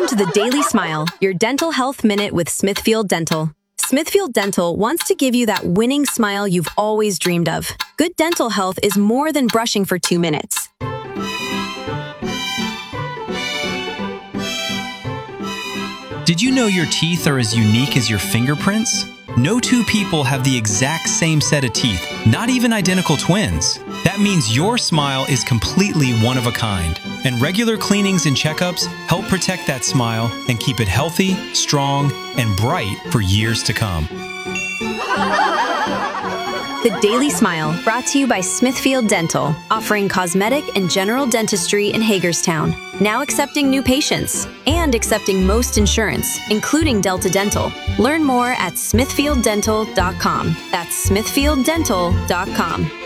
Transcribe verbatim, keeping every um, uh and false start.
Welcome to the Daily Smile, your dental health minute with Smithfield Dental. Smithfield Dental wants to give you that winning smile you've always dreamed of. Good dental health is more than brushing for two minutes. Did you know your teeth are as unique as your fingerprints? No two people have the exact same set of teeth, not even identical twins. That means your smile is completely one of a kind, and regular cleanings and checkups help protect that smile and keep it healthy, strong, and bright for years to come. The Daily Smile, brought to you by Smithfield Dental, offering cosmetic and general dentistry in Hagerstown, now accepting new patients, and accepting most insurance, including Delta Dental. Learn more at smithfield dental dot com. That's smithfield dental dot com.